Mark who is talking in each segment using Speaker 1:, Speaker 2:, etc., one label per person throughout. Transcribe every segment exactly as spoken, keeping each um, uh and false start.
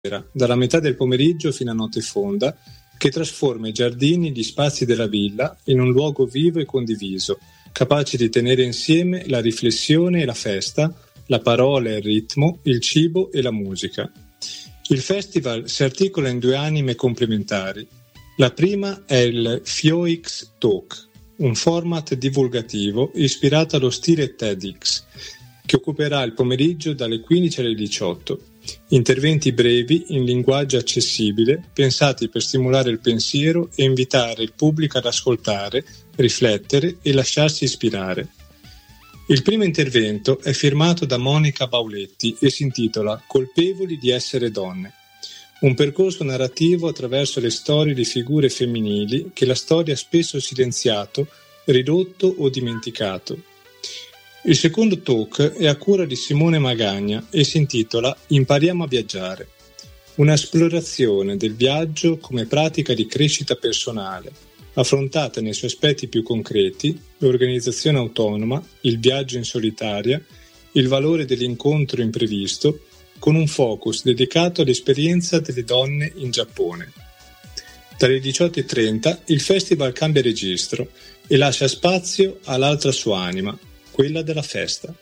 Speaker 1: dalla metà del pomeriggio fino a notte fonda, che trasforma i giardini e gli spazi della villa in un luogo vivo e condiviso, capace di tenere insieme la riflessione e la festa, la parola e il ritmo, il cibo e la musica. Il festival si articola in due anime complementari. La prima è il FIOIX Talk, un format divulgativo ispirato allo stile TEDx, che occuperà il pomeriggio dalle quindici alle diciotto. Interventi brevi in linguaggio accessibile, pensati per stimolare il pensiero e invitare il pubblico ad ascoltare, riflettere e lasciarsi ispirare. Il primo intervento è firmato da Monica Bauletti e si intitola Colpevoli di essere donne. Un percorso narrativo attraverso le storie di figure femminili che la storia ha spesso silenziato, ridotto o dimenticato. Il secondo talk è a cura di Simone Magagna e si intitola Impariamo a viaggiare. Un'esplorazione del viaggio come pratica di crescita personale, affrontata nei suoi aspetti più concreti, l'organizzazione autonoma, il viaggio in solitaria, il valore dell'incontro imprevisto, con un focus dedicato all'esperienza delle donne in Giappone. Dalle diciotto e trenta il festival cambia registro e lascia spazio all'altra sua anima, quella della festa.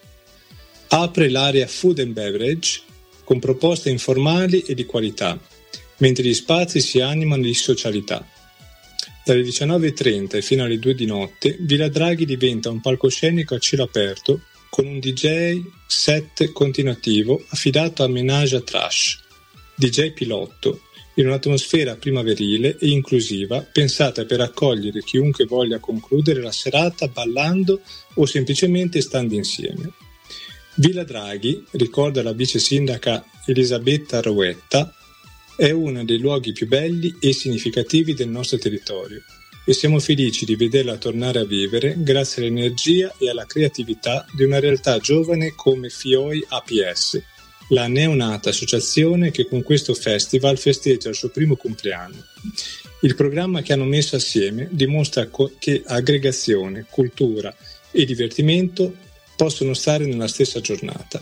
Speaker 1: Apre l'area Food and Beverage con proposte informali e di qualità, mentre gli spazi si animano di socialità. Dalle diciannove e trenta e fino alle due di notte Villa Draghi diventa un palcoscenico a cielo aperto con un D J set continuativo affidato a Menage à Trash, D J pilotto, in un'atmosfera primaverile e inclusiva pensata per accogliere chiunque voglia concludere la serata ballando o semplicemente stando insieme. Villa Draghi, ricorda la vice sindaca Elisabetta Rouetta, è uno dei luoghi più belli e significativi del nostro territorio e siamo felici di vederla tornare a vivere grazie all'energia e alla creatività di una realtà giovane come FIOI A P S, la neonata associazione che con questo festival festeggia il suo primo compleanno. Il programma che hanno messo assieme dimostra co- che aggregazione, cultura e divertimento possono stare nella stessa giornata.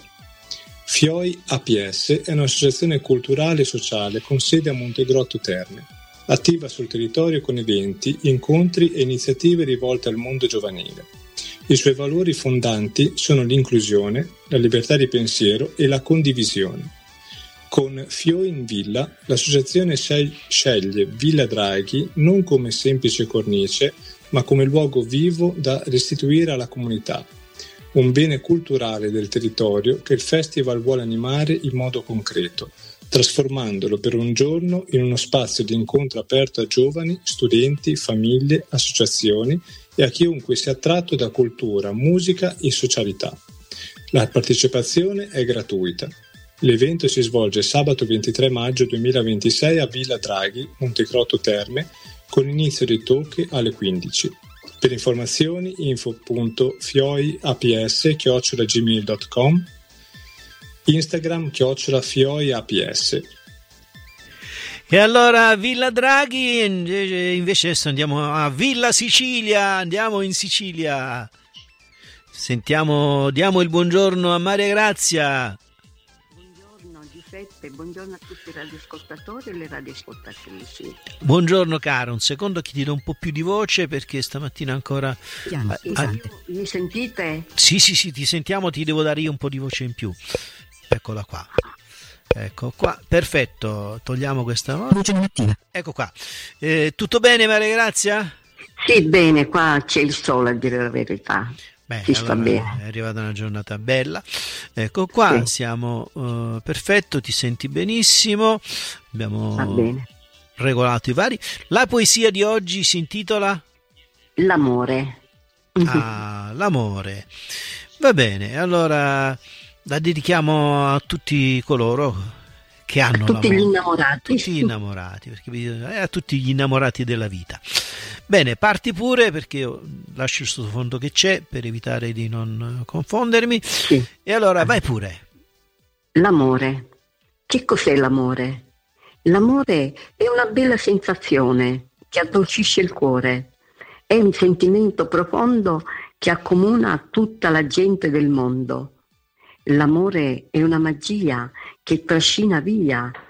Speaker 1: FIOI A P S è un'associazione culturale e sociale con sede a Montegrotto Terme, attiva sul territorio con eventi, incontri e iniziative rivolte al mondo giovanile. I suoi valori fondanti sono l'inclusione, la libertà di pensiero e la condivisione. Con FIOI in Villa, l'associazione sceglie Villa Draghi non come semplice cornice, ma come luogo vivo da restituire alla comunità, un bene culturale del territorio che il festival vuole animare in modo concreto, trasformandolo per un giorno in uno spazio di incontro aperto a giovani, studenti, famiglie, associazioni e a chiunque sia attratto da cultura, musica e socialità. La partecipazione è gratuita. L'evento si svolge sabato ventitré maggio duemilaventisei a Villa Draghi, Montegrotto Terme, con inizio dei talk alle quindici. Per informazioni info punto fioiaps chiocciola gmail punto com, Instagram chiocciola fioiaps.
Speaker 2: E allora Villa Draghi, invece adesso andiamo a Villa Sicilia, andiamo in Sicilia. Sentiamo, diamo il buongiorno a Maria Grazia.
Speaker 3: Buongiorno Giuseppe, buongiorno a tutti i radioascoltatori e le radioascoltatrici.
Speaker 2: Buongiorno caro, un secondo che ti do un po' più di voce perché stamattina ancora...
Speaker 3: Piano, sì, ah, mi sentite?
Speaker 2: Sì, sì, sì, ti sentiamo, ti devo dare io un po' di voce in più. Eccola qua. Ecco qua, perfetto, togliamo questa voce mattina. Ecco qua. Eh, tutto bene Maria Grazia?
Speaker 3: Sì, bene, qua c'è il sole a dire la verità.
Speaker 2: Beh,
Speaker 3: si
Speaker 2: allora
Speaker 3: sta bene.
Speaker 2: È arrivata una giornata bella. Ecco qua,
Speaker 3: sì.
Speaker 2: siamo uh, perfetto, ti senti benissimo. Abbiamo
Speaker 3: Va bene.
Speaker 2: regolato i vari. La poesia di oggi si intitola
Speaker 3: L'amore.
Speaker 2: Ah, l'amore. Va bene, allora la dedichiamo a tutti coloro che hanno
Speaker 3: a tutti
Speaker 2: l'amore.
Speaker 3: gli innamorati.
Speaker 2: Tutti gli innamorati, perché bisogna, eh, a tutti gli innamorati della vita. Bene, parti pure perché io lascio il sottofondo che c'è per evitare di non confondermi.
Speaker 3: Sì.
Speaker 2: E allora vai pure.
Speaker 3: L'amore. Che cos'è l'amore? L'amore è una bella sensazione che addolcisce il cuore. È un sentimento profondo che accomuna tutta la gente del mondo. L'amore è una magia che trascina via